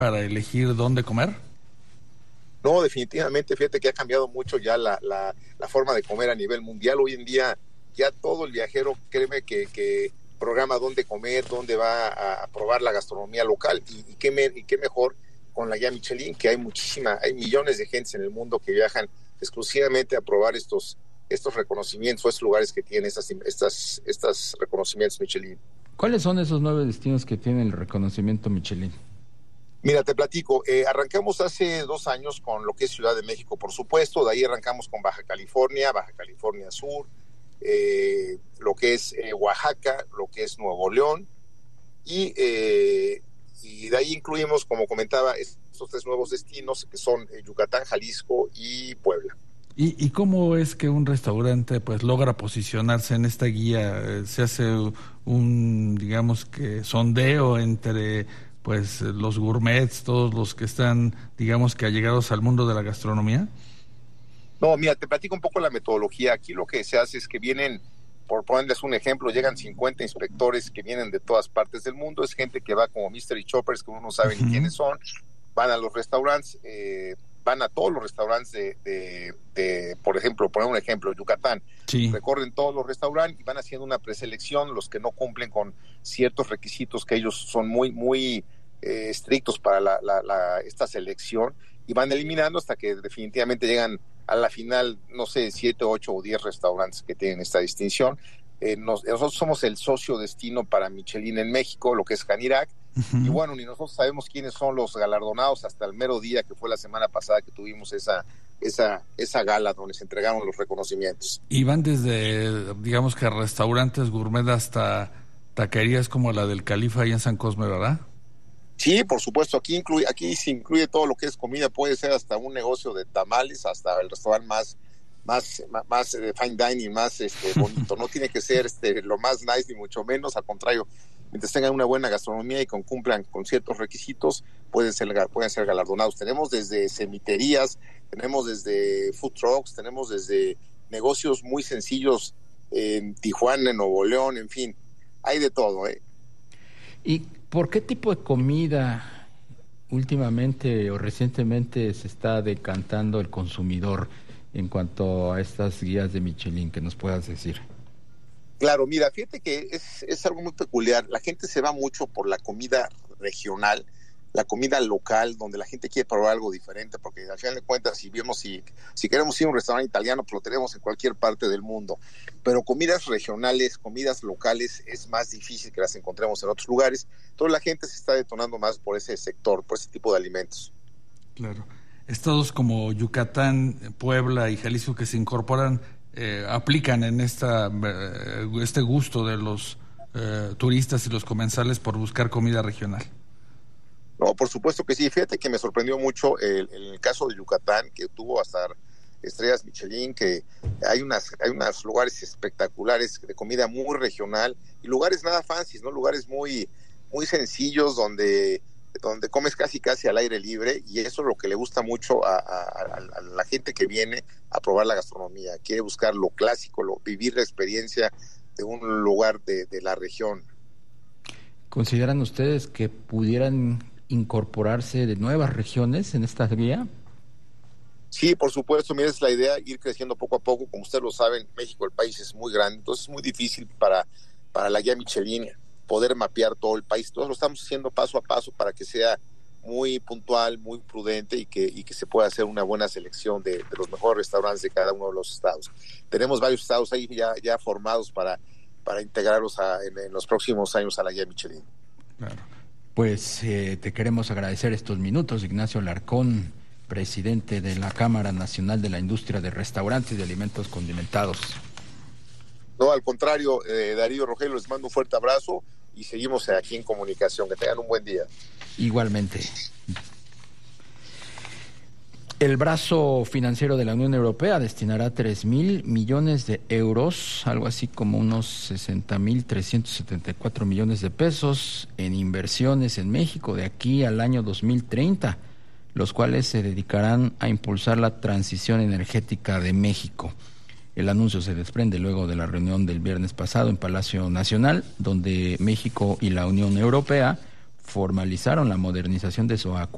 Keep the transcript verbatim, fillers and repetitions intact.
para elegir dónde comer? No, definitivamente, fíjate que ha cambiado mucho ya la, la, la forma de comer a nivel mundial. Hoy en día ya todo el viajero, créeme que, que programa dónde comer, dónde va a, a probar la gastronomía local, y, y, qué me, y qué mejor con la guía Michelin, que hay muchísima, hay millones de gentes en el mundo que viajan exclusivamente a probar estos, estos reconocimientos, estos lugares que tienen estas, estas, estas reconocimientos Michelin. ¿Cuáles son esos nueve destinos que tienen el reconocimiento Michelin? Mira, te platico, eh, arrancamos hace dos años con lo que es Ciudad de México, por supuesto, de ahí arrancamos con Baja California, Baja California Sur, eh, lo que es eh, Oaxaca, lo que es Nuevo León, y, eh, y de ahí incluimos, como comentaba, estos tres nuevos destinos que son eh, Yucatán, Jalisco y Puebla. ¿Y, ¿Y cómo es que un restaurante pues logra posicionarse en esta guía? ¿Se hace un, digamos que, sondeo entre pues los gourmets, todos los que están, digamos que allegados al mundo de la gastronomía? No, mira, te platico un poco la metodología. Aquí lo que se hace es que vienen, por ponerles un ejemplo, llegan cincuenta inspectores que vienen de todas partes del mundo. Es gente que va como mystery shoppers, que uno no sabe uh-huh. ni quiénes son. Van a los restaurantes, eh, van a todos los restaurantes de, de, de, por ejemplo, poner un ejemplo, Yucatán. Sí. Recorren todos los restaurantes y van haciendo una preselección, los que no cumplen con ciertos requisitos que ellos son muy, muy eh, estrictos para la, la, la, esta selección, y van eliminando hasta que definitivamente llegan a la final, no sé, siete, ocho o diez restaurantes que tienen esta distinción. Eh, nos, nosotros somos el socio destino para Michelin en México, lo que es Canirac, uh-huh. y bueno, ni nosotros sabemos quiénes son los galardonados hasta el mero día, que fue la semana pasada que tuvimos esa, esa, esa gala donde se entregaron los reconocimientos. Y van desde, digamos que restaurantes gourmet hasta taquerías como la del Califa ahí en San Cosme, ¿verdad? Sí, por supuesto, aquí incluye, aquí se incluye todo lo que es comida, puede ser hasta un negocio de tamales, hasta el restaurante más más más, más eh, fine dining, más este bonito. No tiene que ser este lo más nice ni mucho menos, al contrario, mientras tengan una buena gastronomía y con, cumplan con ciertos requisitos, pueden ser pueden ser galardonados. Tenemos desde cemiterías, tenemos desde food trucks, tenemos desde negocios muy sencillos en Tijuana, en Nuevo León, en fin, hay de todo, ¿eh? ¿Y por qué tipo de comida últimamente o recientemente se está decantando el consumidor en cuanto a estas guías de Michelin, que nos puedas decir? Claro, mira, fíjate que es, es algo muy peculiar. La gente se va mucho por la comida regional, la comida local, donde la gente quiere probar algo diferente, porque al final de cuentas, si vemos, si, si queremos ir a un restaurante italiano, pues lo tenemos en cualquier parte del mundo. Pero comidas regionales, comidas locales, es más difícil que las encontremos en otros lugares. Entonces la gente se está detonando más por ese sector, por ese tipo de alimentos. Claro. Estados como Yucatán, Puebla y Jalisco que se incorporan, eh, aplican en esta eh, este gusto de los eh, turistas y los comensales por buscar comida regional. No, por supuesto que sí. Fíjate que me sorprendió mucho el, el caso de Yucatán, que tuvo hasta estrellas Michelin, que hay unas hay unos lugares espectaculares de comida muy regional y lugares nada fancy, ¿no? Lugares muy muy sencillos donde donde comes casi casi al aire libre, y eso es lo que le gusta mucho a, a, a la gente que viene a probar la gastronomía. Quiere buscar lo clásico, lo, vivir la experiencia de un lugar de, de la región. ¿Consideran ustedes que pudieran incorporarse de nuevas regiones en esta guía? Sí, por supuesto, mira, es la idea, ir creciendo poco a poco. Como ustedes lo saben, México, el país es muy grande, entonces es muy difícil para, para la guía Michelin poder mapear todo el país. Todos lo estamos haciendo paso a paso para que sea muy puntual, muy prudente, y que, y que se pueda hacer una buena selección de, de los mejores restaurantes de cada uno de los estados. Tenemos varios estados ahí ya, ya formados para, para integrarlos a, en, en los próximos años a la guía Michelin. Claro. Pues eh, te queremos agradecer estos minutos, Ignacio Alarcón, presidente de la Cámara Nacional de la Industria de Restaurantes y de Alimentos Condimentados. No, al contrario, eh, Darío, Rogelio, les mando un fuerte abrazo y seguimos aquí en comunicación. Que tengan un buen día. Igualmente. El brazo financiero de la Unión Europea destinará tres mil millones de euros, algo así como unos sesenta mil trescientos setenta y cuatro millones de pesos en inversiones en México de aquí al año dos mil treinta, los cuales se dedicarán a impulsar la transición energética de México. El anuncio se desprende luego de la reunión del viernes pasado en Palacio Nacional, donde México y la Unión Europea formalizaron la modernización de su acuerdo